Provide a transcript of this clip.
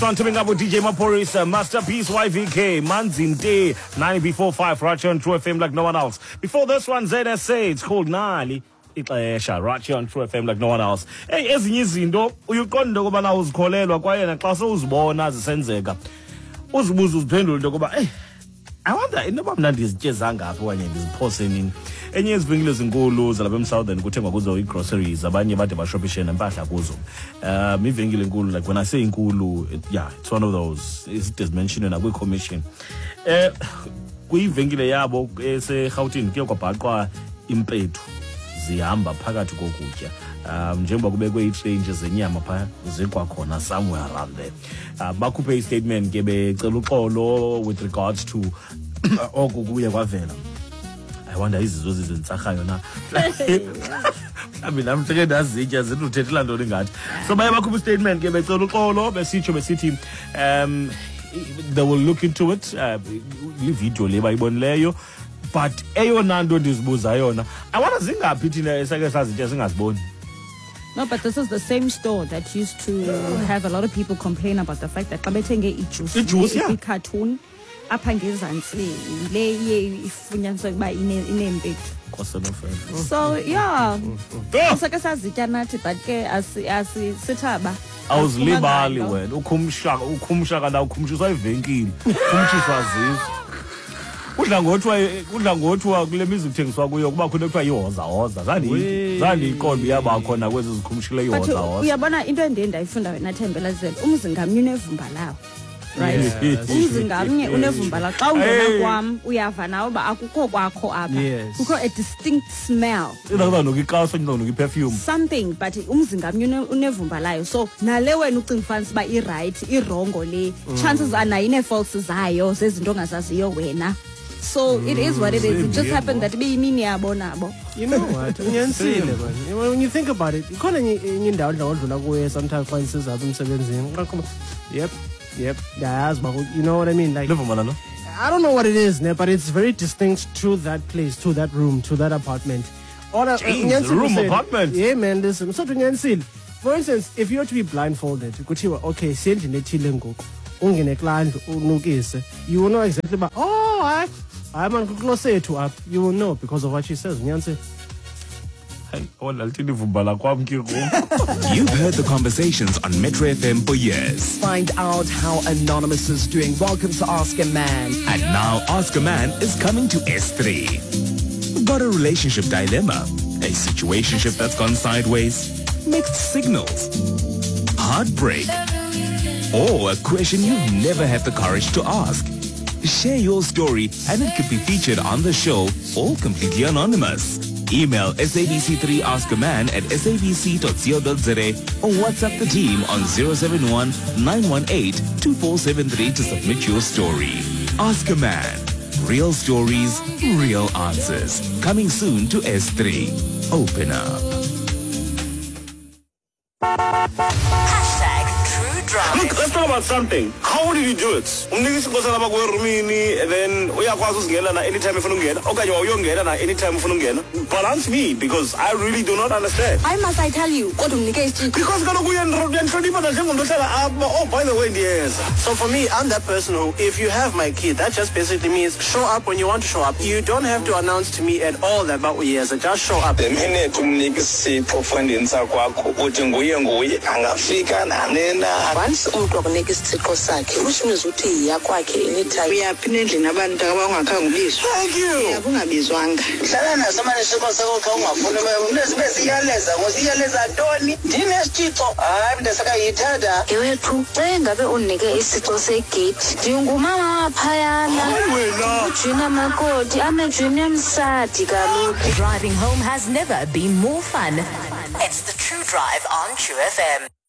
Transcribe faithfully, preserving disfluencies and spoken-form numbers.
Coming up with D J Maphorisa, Masterpiece Y V K, Manzinte, ninety before five, right here on True F M like no one else. Before this one, Z S A, it's called Nali. Ixesha, right here on True F M like no one else. Hey, ezinye izinto uyiqonda ngoba na uzikholelwa kwaye naxa sewuzibona zisenzeka. Uzibuza uziphendula into ngoba hey, I wonder inoba mna ndizitye zangaphi okanye ndiziphose nini. Enye izivenkile ezinkulu zalapha eMsouthern kuthengwa kuzo i-groceries, abanye bade bashopishe nempahla kuzo. Um ivenkile enkulu, like when I say inkulu, it, yeah, it's one of those. It is mentioned na kwi-commission. Eh kuyivenkile yabo eseGauteng kuye kwabhaqwa impethu zihamba phakathi kokutya. Um njengoba kubekwe i-change zenyama pha zikwa khona somewhere around there. Uh, bakhuphe i-statement ke becela uxolo with regards to oku kuye kwavela. I wonder izizwe zizentsarhayo na. Mhlawumbi nami seke ndazitya ziluthethela ntoni ngathi. So baye bakhupha i-statement ke becela uxolo besitsho besithi um they will look into it. Uh, i-video le bayibonileyo. But eyona nto ndizibuza yona, I wonder zingaphi thina esake sazitya singaziboni. No, but this is the same store that used to have a lot of people complain about the fact that xa bethenge ijuice, ijuice yeah, i-cartoon apha ngezantsi le iye ifunyaniswe ukuba inempethu. So yeah, sake sazitya nathi but ke asithaba. Awuzilibali wena ukhumsha ukhumsha kana ukhumshiswa ivenkile ukhumshiswa zizo. Udla ngothwa udla ngothwa kule mizi kuthengiswa kuyo kuba khona kuthiwa ihoza hoza zandi zandi iqondo yaba khona kwezi zikhumshile ihoza hoza. Uyabona into endende ndayifunda wena Thembela Zelo, umzi ngamnye unevumba lawo. Right, umzi ngamnye unevumba lawo. Xa ungena kwam uyava nawe uba akukho kwakho apha, kukho a distinct smell, ingakuba nokuqaso ingakuba nokuperfume something, but umzi ngamnye unevumba layo. So nale wena ucinga fancy ba i-right i-wrongo le, chances are nayo ine-faults zayo zezinto ongazaziyo wena. So it is what it is. It just happened that be imini yabo nabo. You know what? When you think about it, ikhona enye indawo odlula kuyo sometimes xa nisizapha emsebenzini. Yep, yep. Yayazi ba, you know what I mean? Like I don't know what it is, but it's very distinct to that place, to that room, to that apartment. Or a room apartment. Yeah, man, listen. So to for instance, if you were to be blindfolded, kuthiwa okay, sendini ethile ngoku. Ungene eklandlo unukise. You will know exactly about oh, I I'm on close to up. You will know because of what she says. You've heard the conversations on Metro F M for years. Find out how Anonymous is doing. Welcome to Ask a Man. And now Ask a Man is coming to S three. Got a relationship dilemma? A situationship that's gone sideways? Mixed signals? Heartbreak? Or a question you've never had the courage to ask? Share your story and it could be featured on the show, all completely anonymous. Email S A B C three Ask a Man at s a b c dot co dot z a or WhatsApp the team on zero seven one nine one eight two four seven three to submit your story. Ask a Man. Real stories, real answers. Coming soon to S three. Open up. Look, let's talk about something. How did you do it? Umnikisa nkosana bakwe roomini, and then uyakwazi uzingena na anytime ufuna ungena okanye uyongena na anytime ufuna ungena. Balance me because I really do not understand. I must I tell you, kodwa umnike isithixo. Because kaloku uyanhlonipha njengomuntu ohlala apha. Oh, by the way, ndiyeza. So for me, I'm that person who, if you have my key, that just basically means show up when you want to show up. You don't have to announce to me at all that about uyeza. Just show up. The minute umnika isithixo efandeni sakwakho uthi nguye nguye angafika nanena. Once umuntu akunika isithixo sakhe ushiniza uthi yakwakhe anytime uyaphi endlini abantu abangakhange ubizwe. Thank you. Yabungabizwanga hlala nasemane isithixo sakho xa ungafuni unesibe siyaleza ngosiyaleza ntoni ndine isithixo hayi ndasakayithanda ewethu xa ngabe unike isithixo segate ndingumama waphayana wena ujina makoti amejini emsadi kaloku. Driving home has never been more fun. It's the True Drive on True F M.